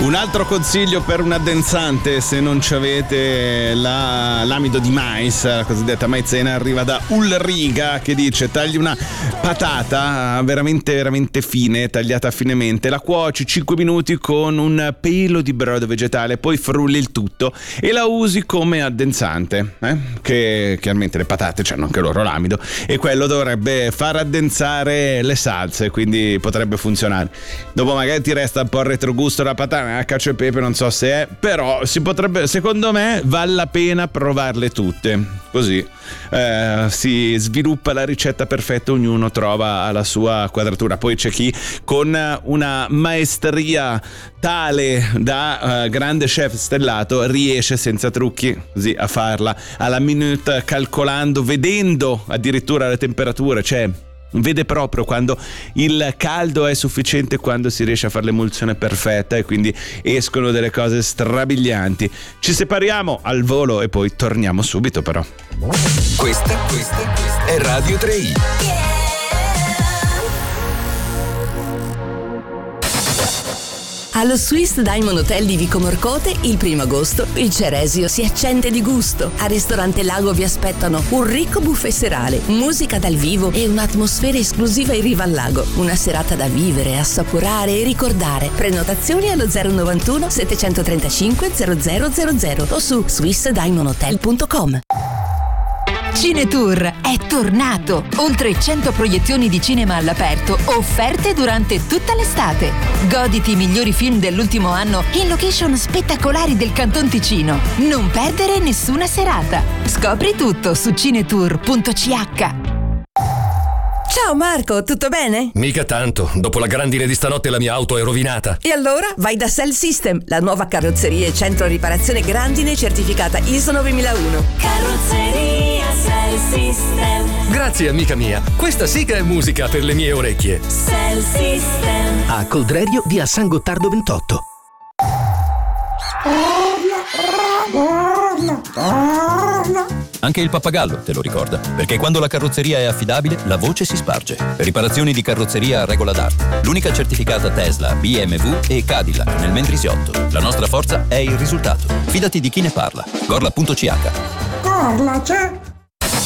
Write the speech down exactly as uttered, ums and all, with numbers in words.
Un altro consiglio per un addensante, se non ci avete la, l'amido di mais, la cosiddetta maizena, arriva da Ulriga, che dice: tagli una patata veramente veramente fine, tagliata finemente, la cuoci cinque minuti con un pelo di brodo vegetale, poi frulli il tutto e la usi come addensante, eh? Che chiaramente le patate hanno anche loro l'amido e quello dovrebbe far addensare le salse, quindi potrebbe funzionare. Dopo magari ti resta un po' il retrogusto della patata, a cacio e pepe, non so se è, però si potrebbe, secondo me vale la pena provarle tutte, così eh, si sviluppa la ricetta perfetta, ognuno trova la sua quadratura. Poi c'è chi con una maestria tale da uh, grande chef stellato riesce senza trucchi così a farla alla minute, calcolando, vedendo addirittura le temperature, cioè vede proprio quando il caldo è sufficiente, quando si riesce a fare l'emulsione perfetta, e quindi escono delle cose strabilianti. Ci separiamo al volo e poi torniamo subito, però. Questa, questa, questa è Radio tre i. Allo Swiss Diamond Hotel di Vico Morcote, il primo agosto, il Ceresio si accende di gusto. Al ristorante Lago vi aspettano un ricco buffet serale, musica dal vivo e un'atmosfera esclusiva in riva al lago. Una serata da vivere, assaporare e ricordare. Prenotazioni allo zero novantuno settecentotrentacinque zero zero zero zero o su swiss diamond hotel punto com. Cinetour è tornato! Oltre cento proiezioni di cinema all'aperto offerte durante tutta l'estate. Goditi i migliori film dell'ultimo anno in location spettacolari del Canton Ticino. Non perdere nessuna serata. Scopri tutto su cinetour punto c h. Ciao Marco, tutto bene? Mica tanto, dopo la grandine di stanotte la mia auto è rovinata. E allora vai da Cell System, la nuova carrozzeria e centro riparazione grandine certificata I S O novemilauno. Carrozzeria Cell System. Grazie amica mia, questa sì che è musica per le mie orecchie. Cell System. A Coldrerio via San Gottardo ventotto. Anche il pappagallo te lo ricorda, perché quando la carrozzeria è affidabile, la voce si sparge. Riparazioni di carrozzeria a regola d'arte. L'unica certificata Tesla, B M W e Cadillac nel Mendrisiotto. La nostra forza è il risultato. Fidati di chi ne parla. Gorla punto c h. Gorla c'è.